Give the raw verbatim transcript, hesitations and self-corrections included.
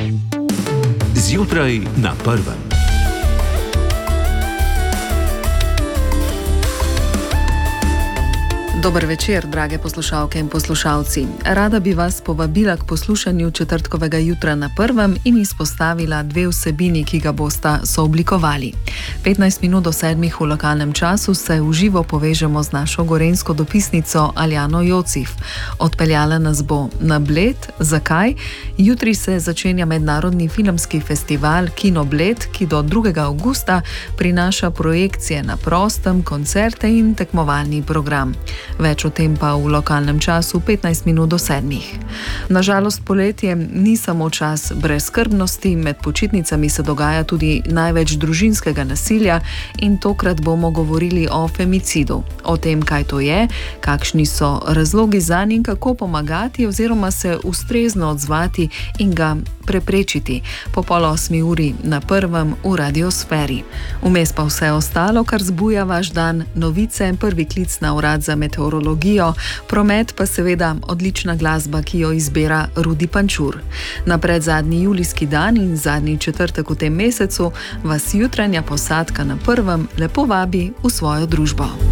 Zjutraj na prvem. Dober večer, drage poslušalke in poslušalci. Rada bi vas povabila k poslušanju četrtkovega jutra na prvem in izpostavila dve vsebini, ki ga bosta sooblikovali. petnajst minut do sedmih v lokalnem času se v živo povežemo z našo gorenjsko dopisnico Aljano Jocif. Odpeljala nas bo na Bled. Zakaj? Jutri se začenja mednarodni filmski festival Kino Bled, ki do drugega avgusta prinaša projekcije na prostem, koncerte in tekmovalni program. Več o tem pa v lokalnem času petnajst minut do sedmih. Nažalost, poletje ni samo čas brezskrbnosti, med počitnicami se dogaja tudi največ družinskega nasilja in tokrat bomo govorili o femicidu. O tem, kaj to je, kakšni so razlogi zanj in kako pomagati oziroma se ustrezno odzvati in ga preprečiti. Po pol osmi uri na prvem v Radiosferi. Vmes pa vse ostalo, kar zbuja vaš dan, novice, prvi klic na urad za meteorologijo, promet pa seveda odlična glasba, ki jo izbira Rudi Pančur. Na predzadnji julijski dan in zadnji četrtek v tem mesecu vas jutranja posadka na prvem lepo vabi v svojo družbo.